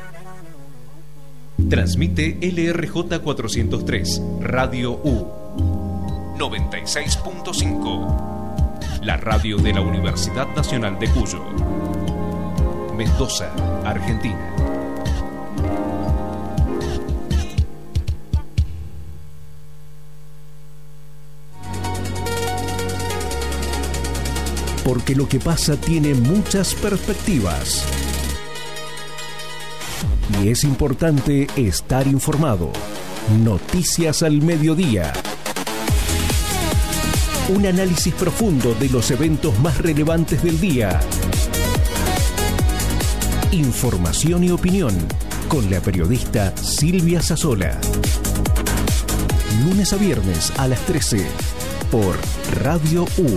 Transmite LRJ 403, Radio U 96.5, la radio de la Universidad Nacional de Cuyo, Mendoza, Argentina. Porque lo que pasa tiene muchas perspectivas. Y es importante estar informado. Noticias al mediodía. Un análisis profundo de los eventos más relevantes del día. Información y opinión con la periodista Silvia Sassola. Lunes a viernes a las 13 por Radio U.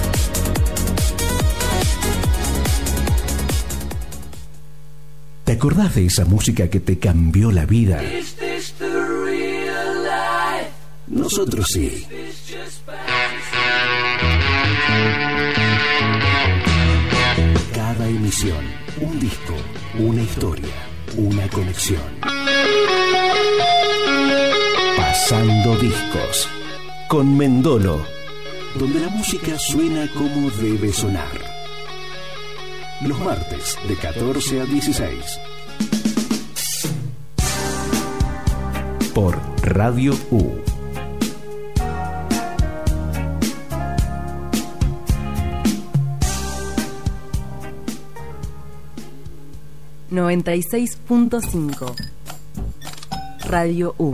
¿Te acordás de esa música que te cambió la vida? Nosotros sí. Cada emisión, un disco, una historia, una conexión. Pasando discos con Mendolo, donde la música suena como debe sonar. Los martes de 14 a 16. Por Radio U. ...96.5... Radio U.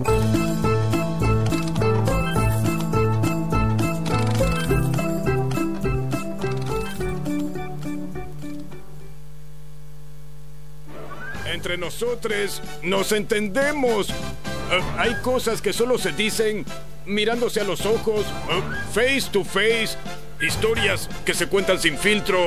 Entre nosotros nos entendemos. Hay cosas que solo se dicen mirándose a los ojos, face to face, historias que se cuentan sin filtro.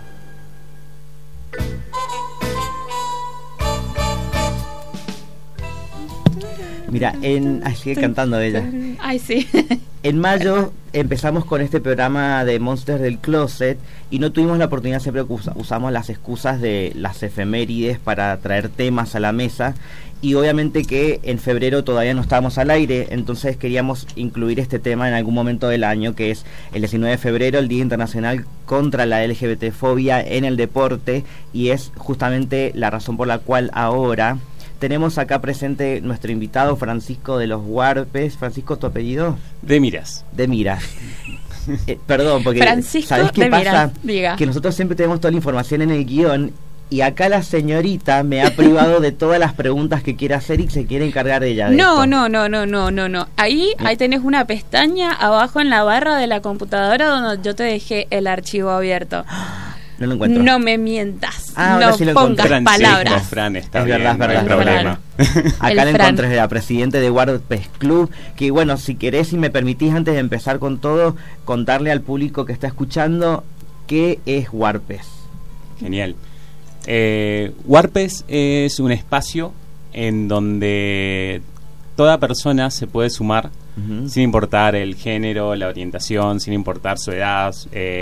Mira, sigue cantando ella. Ay, sí. En mayo empezamos con este programa de Monsters del Closet y no tuvimos la oportunidad, siempre usamos las excusas de las efemérides para traer temas a la mesa, y obviamente que en febrero todavía no estábamos al aire, entonces queríamos incluir este tema en algún momento del año, que es el 19 de febrero, el Día Internacional contra la LGBT-fobia en el deporte, y es justamente la razón por la cual ahora tenemos acá presente nuestro invitado Francisco de los Huarpes. Francisco, ¿tu apellido? De Miras. De Miras. Perdón, porque Francisco ¿sabés qué de pasa? Miras, diga. Que nosotros siempre tenemos toda la información en el guión, y acá la señorita me ha privado de todas las preguntas que quiere hacer y se quiere encargar ella de esto. No. Ahí tenés una pestaña abajo en la barra de la computadora donde yo te dejé el archivo abierto. No lo encuentro. No me mientas. No sí pongas palabras. Fran, está es bien, verdad, no hay problema. Acá la encontré, la presidente de Warpes Club, que bueno, si querés, si me permitís, antes de empezar con todo, contarle al público que está escuchando qué es Warpes. Genial. Warpes es un espacio en donde toda persona se puede sumar, sin importar el género, la orientación, sin importar su edad,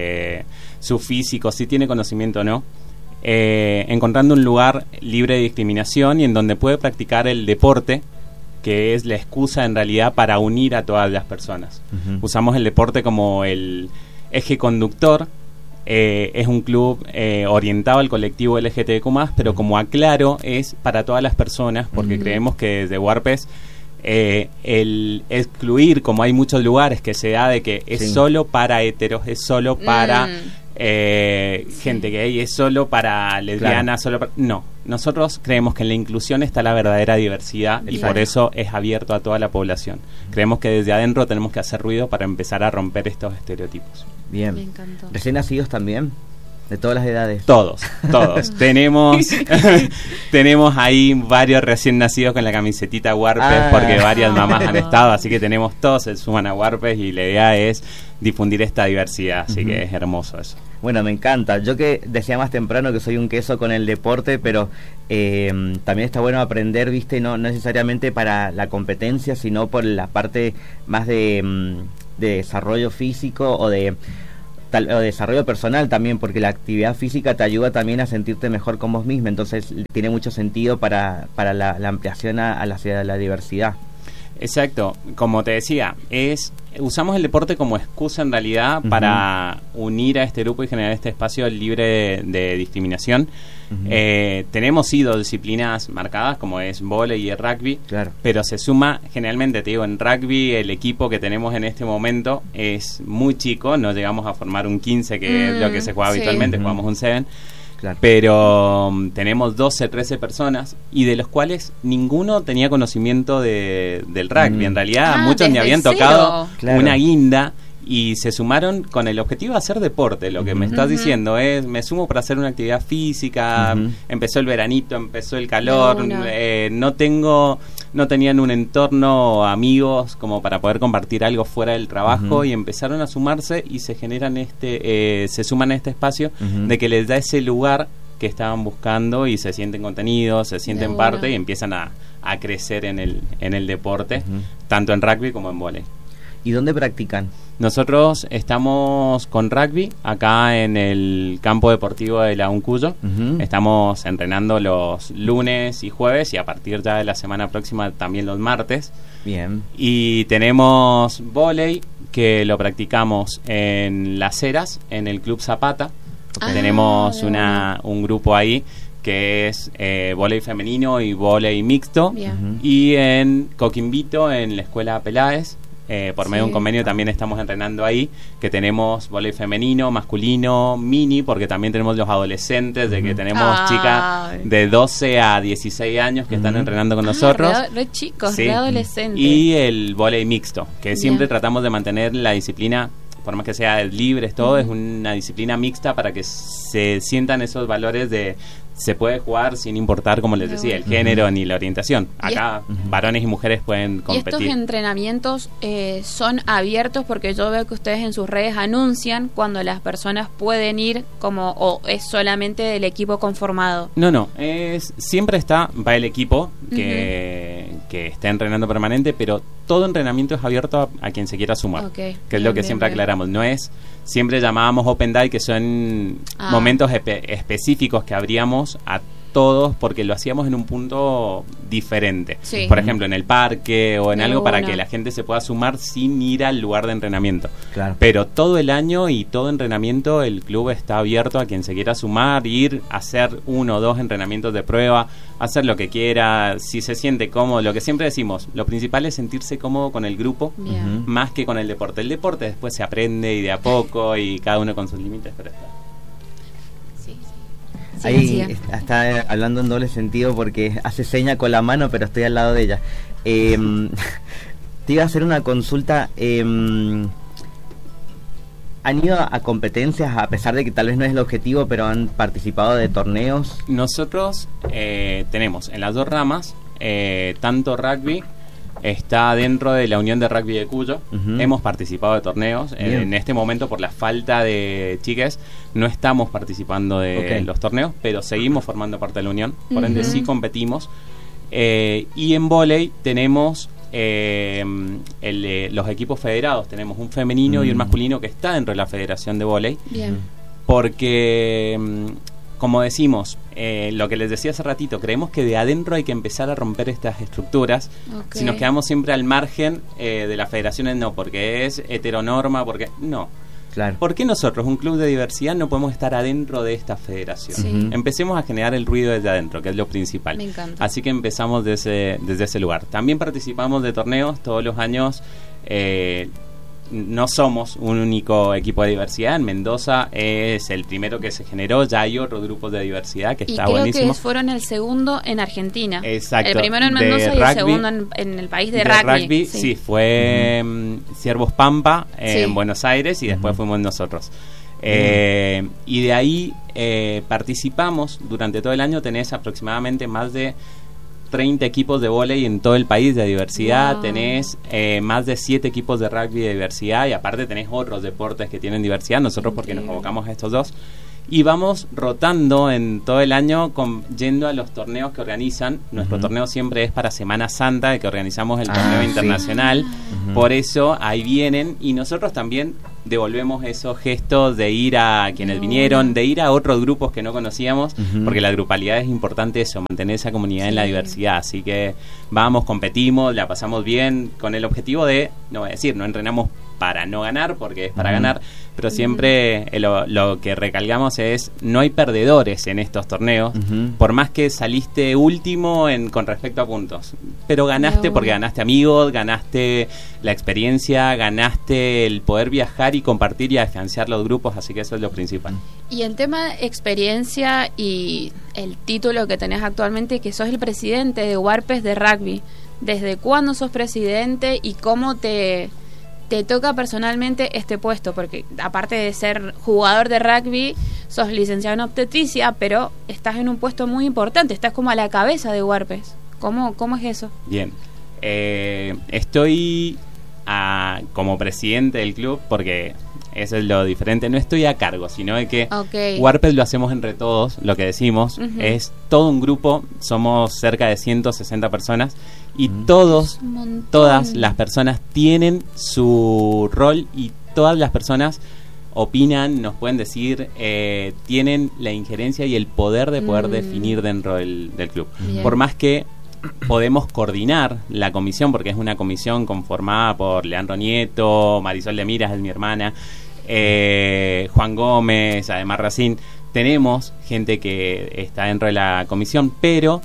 su físico, si tiene conocimiento o no, encontrando un lugar libre de discriminación y en donde puede practicar el deporte, que es la excusa en realidad para unir a todas las personas. Usamos el deporte como el eje conductor. Es un club orientado al colectivo LGTBQ+, pero como aclaro, es para todas las personas, porque creemos que desde Warpes el excluir, como hay muchos lugares que se da de que es solo para heteros, es solo para gente gay, es solo para lesbianas, solo para... No, nosotros creemos que en la inclusión está la verdadera diversidad y por eso es abierto a toda la población. Creemos que desde adentro tenemos que hacer ruido para empezar a romper estos estereotipos. Bien. Me encantó. ¿Recién nacidos también? De todas las edades. Todos. tenemos ahí varios recién nacidos con la camisetita Warpes, porque varias mamás han estado, así que todos se suman a Warpes y la idea es difundir esta diversidad, así que es hermoso eso. Bueno, me encanta. Yo que decía más temprano que soy un queso con el deporte, pero también está bueno aprender, ¿viste? No necesariamente para la competencia, sino por la parte más de desarrollo físico o de o desarrollo personal también, porque la actividad física te ayuda también a sentirte mejor con vos mismo, entonces tiene mucho sentido para la ampliación a la diversidad. Exacto, como te decía, usamos el deporte como excusa en realidad para unir a este grupo y generar este espacio libre de discriminación. Tenemos dos disciplinas marcadas, como es vóley y el rugby, claro, pero se suma generalmente, te digo, en rugby el equipo que tenemos en este momento es muy chico, no llegamos a formar un 15, que es lo que se juega habitualmente, jugamos un 7. Claro. Pero tenemos 12, 13 personas y de los cuales ninguno tenía conocimiento del rugby. En realidad muchos ni habían tocado una guinda y se sumaron con el objetivo de hacer deporte. Lo que me estás diciendo es, me sumo para hacer una actividad física, empezó el veranito, empezó el calor, no tenían un entorno, amigos, como para poder compartir algo fuera del trabajo y empezaron a sumarse y se generan se suman a este espacio de que les da ese lugar que estaban buscando y se sienten contenidos, se sienten parte y empiezan a crecer en el deporte, tanto en rugby como en vóley. ¿Y dónde practican? Nosotros estamos con rugby acá en el campo deportivo de la Uncuyo. Estamos entrenando los lunes y jueves y a partir ya de la semana próxima también los martes. Bien. Y tenemos vóley que lo practicamos en Las Heras, en el Club Zapata. Tenemos un grupo ahí que es vóley femenino y vóley mixto. Y en Coquimbito, en la Escuela Peláez, por medio de un convenio también estamos entrenando ahí, que tenemos vóley femenino, masculino, mini, porque también tenemos los adolescentes, de que tenemos chicas de 12 a 16 años que están entrenando con nosotros. Re chicos, re adolescentes. Y el vóley mixto, que siempre tratamos de mantener la disciplina, por más que sea libres, todo, es una disciplina mixta para que se sientan esos valores de se puede jugar sin importar, como les decía, el género ni la orientación. Acá varones y mujeres pueden competir. ¿Y estos entrenamientos son abiertos? Porque yo veo que ustedes en sus redes anuncian cuando las personas pueden ir, o es solamente del equipo conformado. No, siempre va el equipo que está entrenando permanente, pero todo entrenamiento es abierto a quien se quiera sumar, que es lo que siempre aclaramos. No es, siempre llamábamos Open Day, que son momentos específicos que abríamos a todos porque lo hacíamos en un punto diferente. Por ejemplo, en el parque o en algo para que la gente se pueda sumar sin ir al lugar de entrenamiento. Pero todo el año y todo entrenamiento el club está abierto a quien se quiera sumar, ir a hacer 1 o 2 entrenamientos de prueba, hacer lo que quiera, si se siente cómodo. Lo que siempre decimos, lo principal es sentirse cómodo con el grupo, más que con el deporte. El deporte después se aprende y de a poco y cada uno con sus límites, pero está. Ahí está hablando en doble sentido porque hace seña con la mano, pero estoy al lado de ella. Te iba a hacer una consulta. ¿Han ido a competencias a pesar de que tal vez no es el objetivo, pero han participado de torneos? Nosotros tenemos en las 2 ramas, tanto rugby, está dentro de la Unión de Rugby de Cuyo. Hemos participado de torneos. En este momento, por la falta de chicas, no estamos participando de los torneos, pero seguimos formando parte de la Unión. Por ende, sí competimos. Y en vóley tenemos los equipos federados. Tenemos un femenino y un masculino que está dentro de la Federación de Vóley. Porque, como decimos, lo que les decía hace ratito, creemos que de adentro hay que empezar a romper estas estructuras. Si nos quedamos siempre al margen de las federaciones, no, porque es heteronorma, porque no. ¿Por qué nosotros, un club de diversidad, no podemos estar adentro de esta federación? Empecemos a generar el ruido desde adentro, que es lo principal. Me encanta. Así que empezamos desde ese lugar. También participamos de torneos todos los años. No somos un único equipo de diversidad. En Mendoza es el primero que se generó. Ya hay otros grupos de diversidad que está buenísimo. Y creo que fueron el segundo en Argentina. Exacto. El primero en Mendoza y el segundo en el país de rugby. Sí, fue Ciervos Pampa en Buenos Aires y después fuimos nosotros. Y de ahí participamos durante todo el año. Tenés aproximadamente más de 30 equipos de vóley en todo el país de diversidad. Tenés más de 7 equipos de rugby de diversidad y aparte tenés otros deportes que tienen diversidad. Nosotros porque nos abocamos a estos 2 y vamos rotando en todo el año yendo a los torneos que organizan. Nuestro torneo siempre es para Semana Santa, de que organizamos el torneo internacional. Por eso ahí vienen y nosotros también devolvemos esos gestos de ir a quienes vinieron, de ir a otros grupos que no conocíamos, porque la grupalidad es importante eso, mantener esa comunidad en la diversidad. Así que vamos, competimos, la pasamos bien, con el objetivo de, no voy a decir, no entrenamos para no ganar, porque es para ganar, pero siempre lo que recalcamos es, no hay perdedores en estos torneos, por más que saliste último con respecto a puntos, pero ganaste porque ganaste amigos, ganaste la experiencia, ganaste el poder viajar y compartir y financiar los grupos, así que eso es lo principal. Y el tema experiencia y el título que tenés actualmente, que sos el presidente de Warpes de rugby, ¿desde cuándo sos presidente y cómo te toca personalmente este puesto? Porque aparte de ser jugador de rugby, sos licenciado en obstetricia, pero estás en un puesto muy importante, estás como a la cabeza de Warpes. ¿Cómo es eso? Bien, estoy como presidente del club, porque eso es lo diferente, no estoy a cargo, sino de que Warpes lo hacemos entre todos, lo que decimos, es todo un grupo, somos cerca de 160 personas, y todas las personas tienen su rol, y todas las personas opinan, nos pueden decir, tienen la injerencia y el poder de poder definir dentro del club. Bien. Por más que podemos coordinar la comisión, porque es una comisión conformada por Leandro Nieto, Marisol de Miras, es mi hermana, Juan Gómez, además Racín, tenemos gente que está dentro de la comisión, pero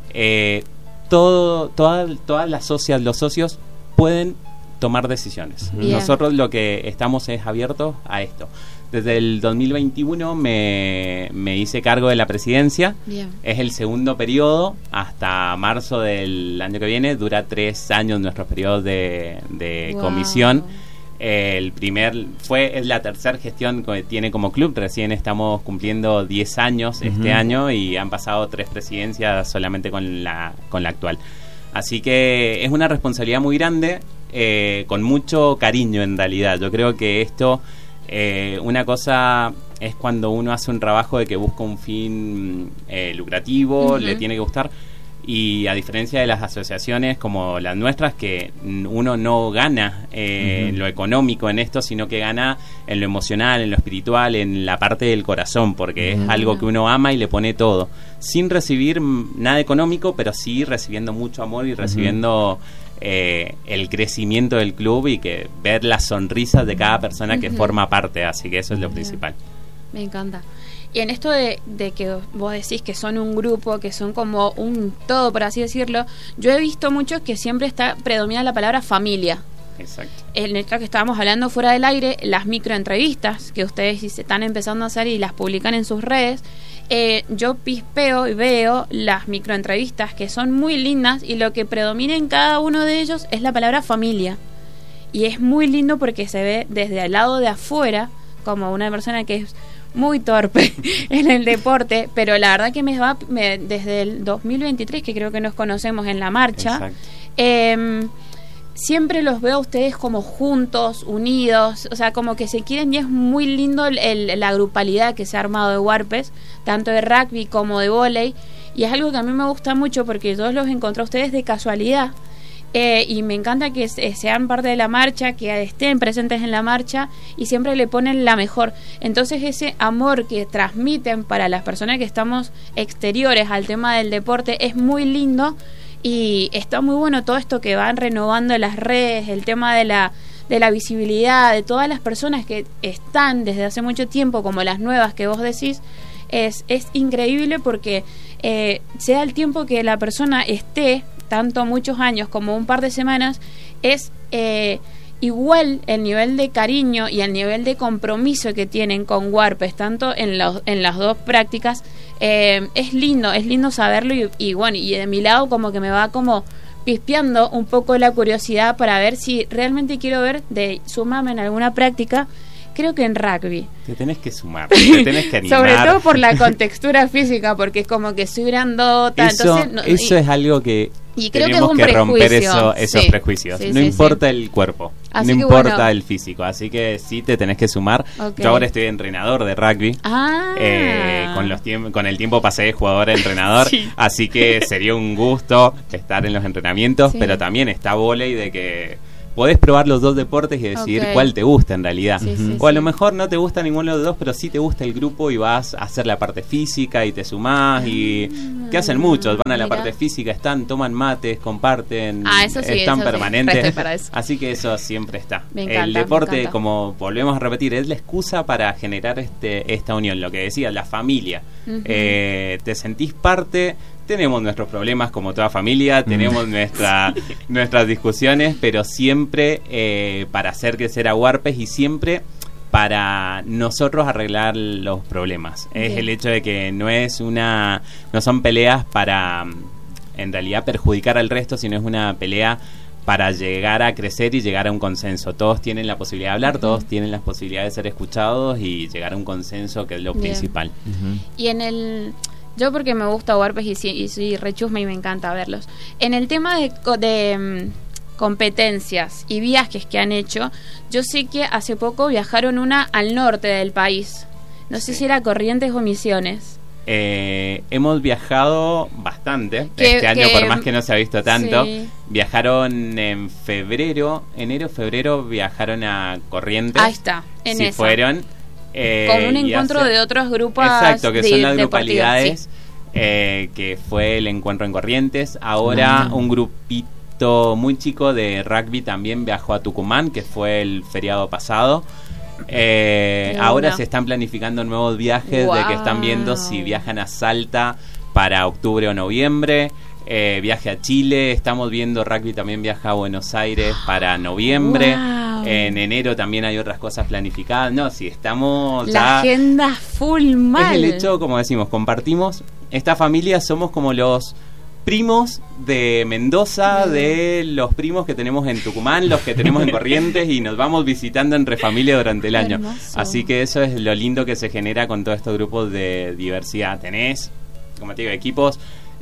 todas las socias, los socios pueden tomar decisiones. Bien. Nosotros lo que estamos es abiertos a esto. Desde el 2021 me hice cargo de la presidencia. Bien. Es el segundo periodo, hasta marzo del año que viene, dura 3 años nuestros periodos de comisión. El primer es la tercera gestión que tiene como club, recién estamos cumpliendo 10 años este año, y han pasado 3 presidencias solamente con la actual. Así que es una responsabilidad muy grande, con mucho cariño en realidad. Yo creo que esto, una cosa es cuando uno hace un trabajo de que busca un fin lucrativo, le tiene que gustar, y a diferencia de las asociaciones como las nuestras, que uno no gana en lo económico en esto, sino que gana en lo emocional, en lo espiritual, en la parte del corazón, porque es algo que uno ama y le pone todo, sin recibir nada económico, pero sí recibiendo mucho amor y recibiendo el crecimiento del club, y que ver las sonrisas de cada persona que forma parte, así que eso es lo principal. Me encanta. Y en esto de que vos decís que son un grupo, que son como un todo, por así decirlo, yo he visto muchos que siempre predomina la palabra familia. Exacto. En esto que estábamos hablando fuera del aire, las microentrevistas que ustedes se están empezando a hacer y las publican en sus redes, yo pispeo y veo las microentrevistas que son muy lindas, y lo que predomina en cada uno de ellos es la palabra familia. Y es muy lindo porque se ve desde el lado de afuera como una persona que es muy torpe en el deporte, pero la verdad que desde el 2023, que creo que nos conocemos en la marcha, siempre los veo a ustedes como juntos, unidos, o sea, como que se quieren, y es muy lindo la grupalidad que se ha armado de Warpes, tanto de rugby como de vóley, y es algo que a mí me gusta mucho porque yo los encontré a ustedes de casualidad. Y me encanta que sean parte de la marcha, que estén presentes en la marcha, y siempre le ponen la mejor. Entonces ese amor que transmiten para las personas que estamos exteriores al tema del deporte es muy lindo, y está muy bueno todo esto que van renovando las redes, el tema de la visibilidad de todas las personas que están desde hace mucho tiempo, como las nuevas que vos decís. Es increíble porque sea el tiempo que la persona esté, tanto muchos años como un par de semanas, es igual el nivel de cariño y el nivel de compromiso que tienen con Warpes, tanto en las dos prácticas. Es lindo saberlo, y bueno, y de mi lado como que me va como pispeando un poco la curiosidad para ver si realmente quiero de sumarme en alguna práctica. Creo que en rugby. Te tenés que sumar, te tenés que animar. Sobre todo por la contextura física, porque es como que soy grandota. Eso es algo que y creo tenemos que es un romper prejuicio. esos prejuicios. No importa el cuerpo, no importa el físico, así que sí te tenés que sumar. Yo ahora estoy entrenador de rugby. Con el tiempo pasé de jugador a entrenador, así que sería un gusto estar en los entrenamientos, pero también está vóley, de que podés probar los dos deportes y decidir cuál te gusta en realidad. O a lo mejor no te gusta ninguno de los dos, pero sí te gusta el grupo y vas a hacer la parte física y te sumás y que hacen muchos, van a la parte física, toman mates, comparten, están permanentes, así que eso siempre está. El deporte, como volvemos a repetir, es la excusa para generar esta unión, lo que decía, la familia. Te sentís parte. Tenemos nuestros problemas como toda familia, tenemos nuestras discusiones, pero siempre para hacer crecer a Warpes y siempre para nosotros arreglar los problemas. Es el hecho de que no son peleas para en realidad perjudicar al resto, sino es una pelea para llegar a crecer y llegar a un consenso. Todos tienen la posibilidad de hablar, todos tienen la posibilidad de ser escuchados y llegar a un consenso, que es lo principal. Y yo porque me gusta Warpes y soy rechusma y me encanta verlos. En el tema de competencias y viajes que han hecho, yo sé que hace poco viajaron una al norte del país. No sé si era Corrientes o Misiones. Hemos viajado bastante este año, por más que no se ha visto tanto. Viajaron en enero-febrero viajaron a Corrientes. Ahí está, fueron. Como un encuentro de otros grupos. Exacto, que son las grupalidades, que fue el encuentro en Corrientes. Ahora un grupito muy chico de rugby también viajó a Tucumán, que fue el feriado pasado. Ahora se están planificando nuevos viajes, de que están viendo si viajan a Salta para octubre o noviembre. Viaje a Chile, estamos viendo rugby también viaja a Buenos Aires para noviembre. En enero también hay otras cosas planificadas. No, si estamos la agenda full mal. Es el hecho, como decimos, compartimos esta familia, somos como los primos de Mendoza, de los primos que tenemos en Tucumán, los que tenemos en Corrientes, y nos vamos visitando entre familia durante el año. Hermoso. Así que eso es lo lindo que se genera con todos estos grupos de diversidad. Tenés, como te digo, equipos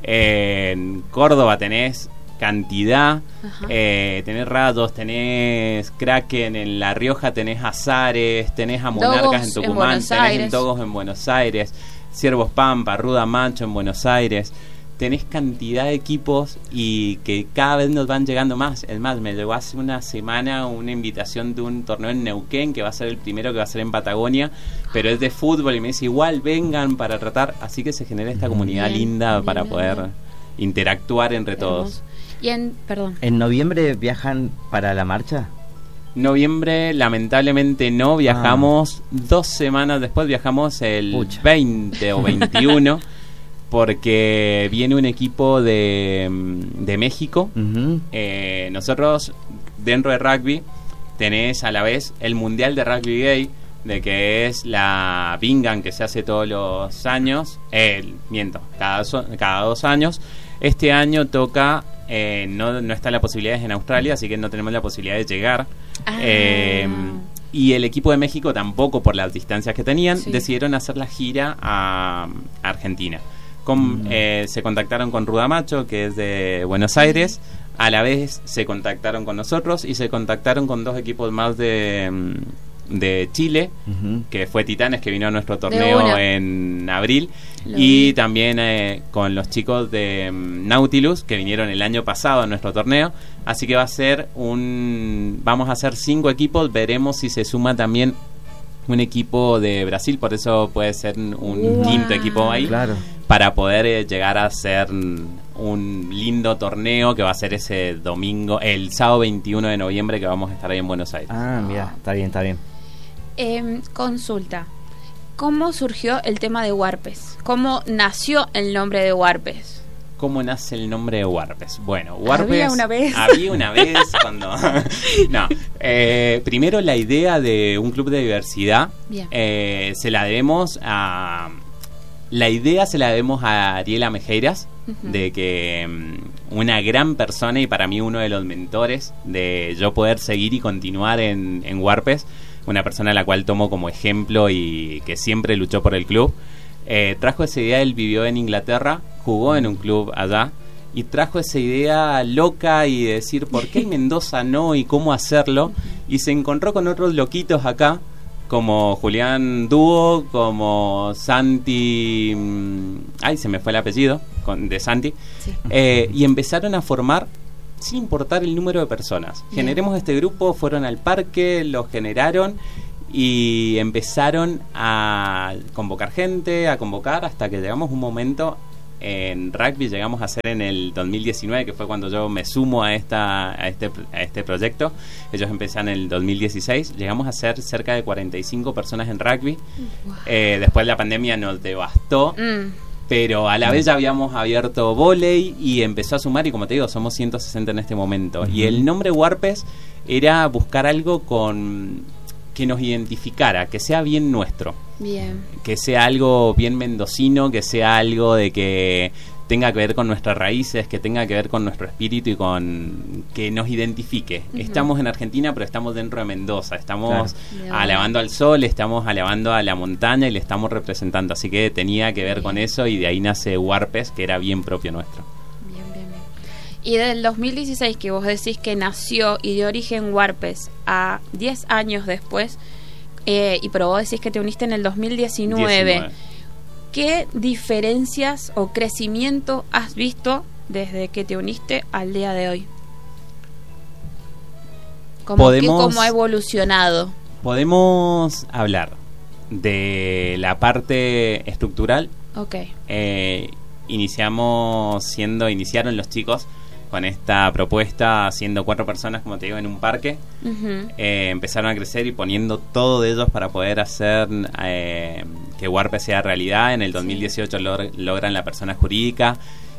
en Córdoba, tenés cantidad, tenés Rados, tenés Kraken en La Rioja, tenés Azares, tenés a Monarcas en Tucumán, tenés Dogos en Buenos Aires, Ciervos Pampa, Ruda Macho en Buenos Aires. Tenés cantidad de equipos y que cada vez nos van llegando más. Es más, me llegó hace una semana una invitación de un torneo en Neuquén, que va a ser el primero, que va a ser en Patagonia, pero es de fútbol, y me dice igual vengan para tratar. Así que se genera esta comunidad linda para poder interactuar entre todos. Y ¿En noviembre viajan para la marcha? Noviembre, lamentablemente no, viajamos 2 semanas después, viajamos el 20 o 21, porque viene un equipo de México. Nosotros, dentro de rugby, tenés a la vez el Mundial de Rugby Gay, de que es la Bingham, que se hace todos los años, cada 2 años. Este año toca, no está la posibilidad en Australia, así que no tenemos la posibilidad de llegar. Y el equipo de México tampoco, por las distancias que tenían, decidieron hacer la gira a Argentina. Se contactaron con Ruda Macho, que es de Buenos Aires, a la vez se contactaron con nosotros y se contactaron con 2 equipos más de Chile, que fue Titanes, que vino a nuestro torneo en abril, y también con los chicos de Nautilus, que vinieron el año pasado a nuestro torneo. Así que vamos a hacer 5 equipos, veremos si se suma también un equipo de Brasil, por eso puede ser un quinto equipo ahí, para poder llegar a ser un lindo torneo que va a ser ese domingo, el sábado 21 de noviembre, que vamos a estar ahí en Buenos Aires. Mira, está bien. Consulta, ¿cómo surgió el tema de Warpes? ¿Cómo nació el nombre de Warpes? ¿Cómo nace el nombre de Warpes? Bueno, Warpes... Había una vez cuando... No, primero la idea de un club de diversidad se la debemos a... La idea se la debemos a Ariela Mejeiras, de que una gran persona y para mí uno de los mentores de yo poder seguir y continuar en Warpes, una persona a la cual tomo como ejemplo y que siempre luchó por el club. Trajo esa idea, él vivió en Inglaterra, jugó en un club allá y trajo esa idea loca y de decir ¿por qué en Mendoza no? Y cómo hacerlo, y se encontró con otros loquitos acá como Julián Dúo, como Santi, se me fue el apellido de Santi, y empezaron a formar sin importar el número de personas. Generemos este grupo, fueron al parque, lo generaron y empezaron a convocar gente, hasta que llegamos a un momento en rugby, llegamos a hacer en el 2019, que fue cuando yo me sumo a este proyecto. Ellos empezaron en el 2016, llegamos a ser cerca de 45 personas en rugby. Wow. Después la pandemia nos devastó, pero a la vez ya habíamos abierto vóley y empezó a sumar, y como te digo, somos 160 en este momento. Y el nombre Warpes era buscar algo que nos identificara, que sea bien nuestro. Bien. Que sea algo bien mendocino, que sea algo de que tenga que ver con nuestras raíces, que tenga que ver con nuestro espíritu y con que nos identifique. Estamos en Argentina, pero estamos dentro de Mendoza. Estamos alabando al sol, estamos alabando a la montaña y le estamos representando. Así que tenía que ver con eso, y de ahí nace Warpes, que era bien propio nuestro. Y del 2016, que vos decís que nació y de origen Warpes, a 10 años después, pero vos decís que te uniste en el 2019, ¿qué diferencias o crecimiento has visto desde que te uniste al día de hoy? ¿Cómo ha evolucionado? Podemos hablar de la parte estructural. Iniciaron los chicos con esta propuesta, siendo 4 personas, como te digo, en un parque. Empezaron a crecer y poniendo todo de ellos para poder hacer que Warpes sea realidad. En el 2018 logran la persona jurídica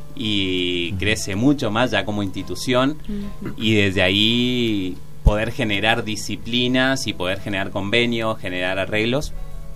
y crece mucho más ya como institución, y desde ahí poder generar disciplinas y poder generar convenios, generar arreglos.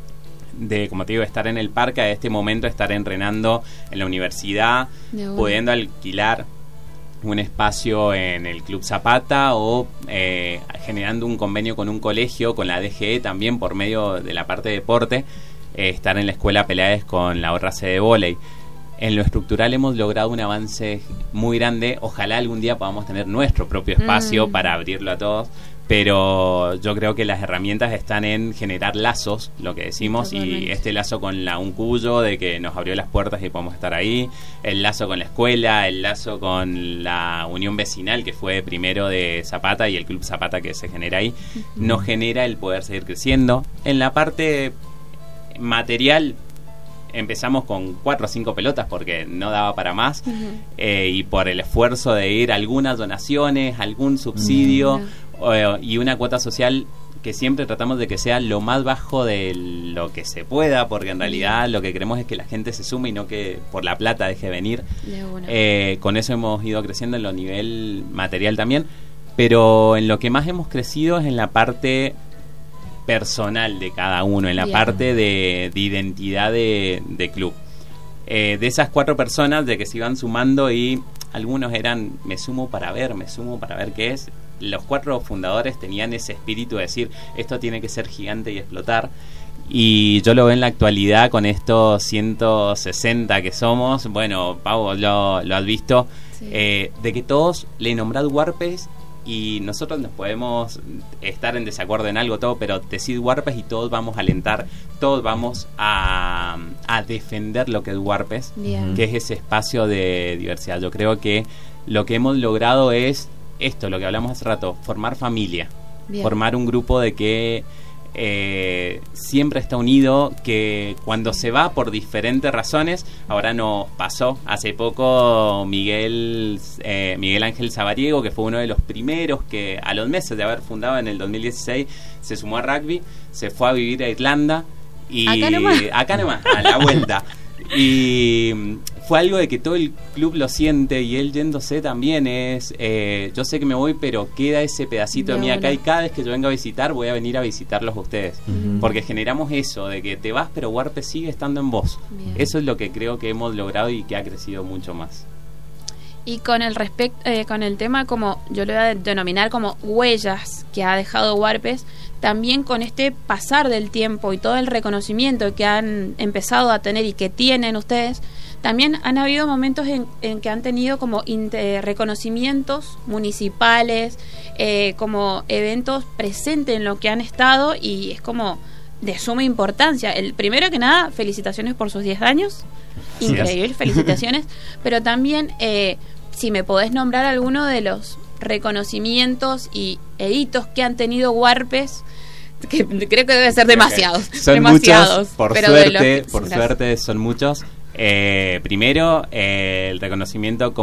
De, como te digo, estar en el parque, a este momento estar entrenando en la universidad, pudiendo alquilar un espacio en el Club Zapata o generando un convenio con un colegio, con la DGE también por medio de la parte de deporte, estar en la Escuela Peláez con la otra sede de vóley. En lo estructural hemos logrado un avance muy grande. Ojalá algún día podamos tener nuestro propio espacio para abrirlo a todos, pero yo creo que las herramientas están en generar lazos, lo que decimos, y este lazo con la Uncuyo, de que nos abrió las puertas y podemos estar ahí, el lazo con la escuela, el lazo con la unión vecinal, que fue primero de Zapata, y el Club Zapata que se genera ahí, nos genera el poder seguir creciendo. En la parte material, empezamos con 4 o 5 pelotas porque no daba para más, y por el esfuerzo de ir a algunas donaciones, algún subsidio, y una cuota social que siempre tratamos de que sea lo más bajo de lo que se pueda, porque en realidad lo que queremos es que la gente se sume y no que por la plata deje venir. Con eso hemos ido creciendo en lo nivel material también, pero en lo que más hemos crecido es en la parte personal de cada uno, en la parte de identidad de club. De esas 4 personas de que se iban sumando, y algunos eran me sumo para ver qué es. Los 4 fundadores tenían ese espíritu de decir, esto tiene que ser gigante y explotar. Y yo lo veo en la actualidad con estos 160 que somos. Bueno, Pau, lo has visto, de que todos le nombrad Warpes, y nosotros nos podemos estar en desacuerdo en algo, todo, pero decid Warpes y todos vamos a alentar, todos vamos a defender lo que es Warpes, que es ese espacio de diversidad. Yo creo que lo que hemos logrado es esto, lo que hablamos hace rato, formar familia, formar un grupo de que siempre está unido, que cuando se va por diferentes razones, ahora nos pasó hace poco Miguel Ángel Sabariego, que fue uno de los primeros que a los meses de haber fundado en el 2016 se sumó a rugby, se fue a vivir a Irlanda, y acá nomás a la vuelta, y fue algo de que todo el club lo siente, y él yéndose también es yo sé que me voy, pero queda ese pedacito de mí acá, y cada vez que yo venga a visitar voy a venir a visitarlos a ustedes, porque generamos eso de que te vas pero Warpes sigue estando en vos. Eso es lo que creo que hemos logrado y que ha crecido mucho más. Y con el con el tema, como yo lo voy a denominar como huellas que ha dejado Warpes, también con este pasar del tiempo y todo el reconocimiento que han empezado a tener y que tienen ustedes, también han habido momentos en que han tenido como reconocimientos municipales, como eventos presentes en lo que han estado, y es como de suma importancia. El primero que nada, felicitaciones por sus 10 años, increíble, felicitaciones, pero también si me podés nombrar alguno de los reconocimientos e hitos que han tenido Warpes, que creo que debe ser demasiados. Son demasiados, muchos, por suerte son muchos. Primero, el reconocimiento